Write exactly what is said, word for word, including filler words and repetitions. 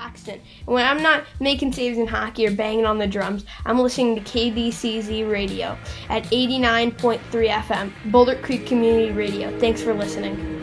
Claxton. And when I'm not making saves in hockey or banging on the drums, I'm listening to K D C Z Radio at eighty-nine point three F M, Boulder Creek Community Radio. Thanks for listening.